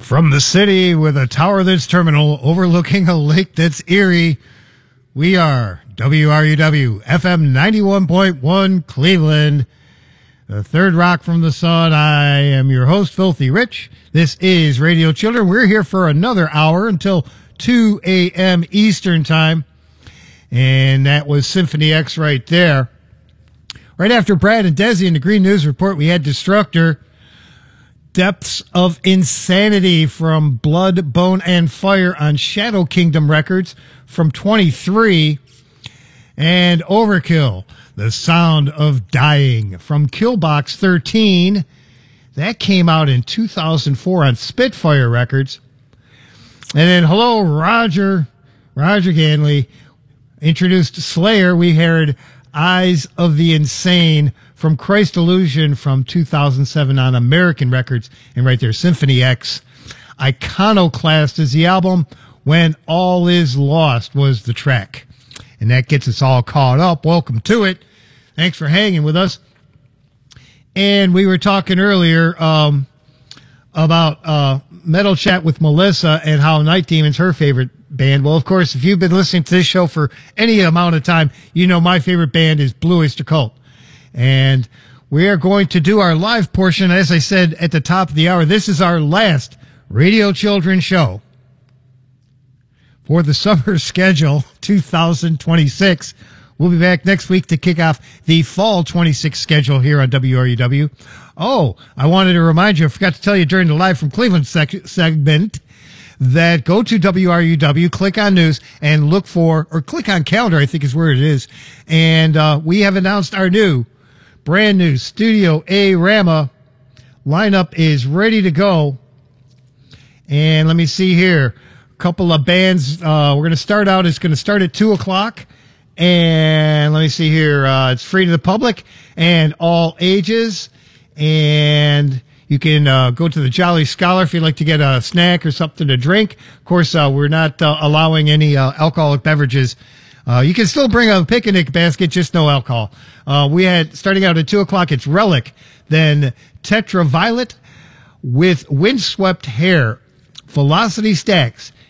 From the city with a tower that's terminal overlooking a lake that's eerie, we are WRUW FM 91.1 Cleveland, the third rock from the sun. I am your host, Filthy Rich. This is Radio Children. We're here for another hour until 2 a.m. Eastern Time. And that was Symphony X right there. Right after Brad and Desi in the Green News Report, we had Destructor. Depths of Insanity from Blood, Bone, and Fire on Shadow Kingdom Records from 23. And Overkill, The Sound of Dying from Killbox 13. That came out in 2004 on Spitfire Records. And then Hello Roger Ganley introduced Slayer. We heard Eyes of the Insane from Christ Illusion from 2007 on American Records. And right there, Symphony X. Iconoclast is the album. When All Is Lost was the track. And that gets us all caught up. Welcome to it. Thanks for hanging with us. And we were talking earlier about Metal Chat with Melissa and how Night Demon's her favorite band. Well, of course, if you've been listening to this show for any amount of time, you know my favorite band is Blue Oyster Cult. And we are going to do our live portion. As I said at the top of the hour, this is our last Radio Children show for the summer schedule 2026. We'll be back next week to kick off the fall 26 schedule here on WRUW. Oh, I wanted to remind you, I forgot to tell you during the Live from Cleveland segment, that go to WRUW, click on news, and look for, or click on calendar, I think is where it is. And we have announced our brand new Studio A Rama lineup is ready to go. And let me see here. A couple of bands. We're going to start out. It's going to start at 2 o'clock. And let me see here. It's free to the public and all ages. And you can go to the Jolly Scholar if you'd like to get a snack or something to drink. Of course, we're not allowing any alcoholic beverages. You can still bring a picnic basket, just no alcohol. We had, starting out at 2 o'clock, it's Relic, then Tetraviolet with Windswept Hair, Velocity Stacks,